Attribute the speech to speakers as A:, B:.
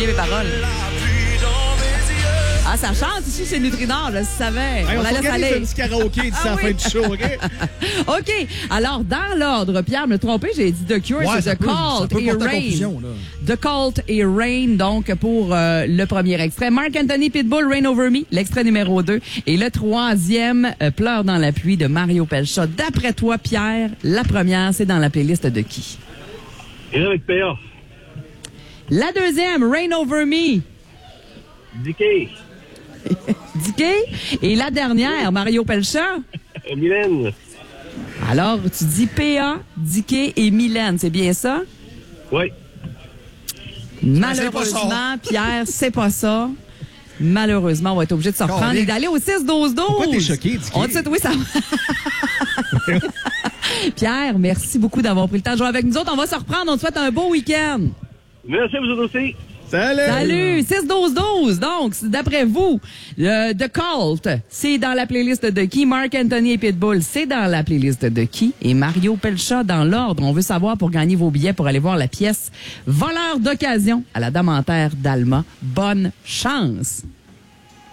A: bien mes paroles. Ah, ça chante ici chez Nutrinor, je le savais.
B: Hey, on
A: la laisse aller.
B: Un petit karaoké d'ici à la fin du show, OK?
A: OK. Alors, dans l'ordre, Pierre me trompé, j'ai dit The Cure, c'est The Cult et Rain. The Cult et Rain, donc, pour le premier extrait. Marc Anthony Pitbull, Rain Over Me, l'extrait numéro 2. Et le troisième, Pleure dans la pluie de Mario Pelcha. D'après toi, Pierre, la première, c'est dans la playlist de qui?
C: Et avec PA.
A: La deuxième, Rain Over Me.
C: Dicky.
A: Dicky. Et la dernière, Mario Pelcha.
C: Mylène.
A: Alors, tu dis PA, Dicky et Mylène, c'est bien ça?
C: Oui.
A: Malheureusement, Pierre, c'est pas ça. Malheureusement, on va être obligé de se reprendre et d'aller au 6-12-12.
B: Pourquoi t'es choqué, Dicky?
A: On dit, oui, ça Pierre, merci beaucoup d'avoir pris le temps de jouer avec nous autres. On va se reprendre. On te souhaite un beau week-end.
C: Merci à vous aussi.
A: Salut! 6-12-12. Donc, d'après vous, The Cult, c'est dans la playlist de qui? Marc Anthony et Pitbull, c'est dans la playlist de qui? Et Mario Pelcha dans l'ordre. On veut savoir pour gagner vos billets pour aller voir la pièce Voleur d'occasion à la Dame en Terre d'Alma. Bonne chance!